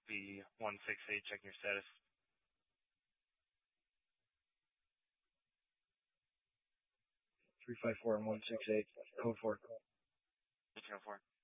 be 168 checking your status. 354 and 168, code 4. 1804.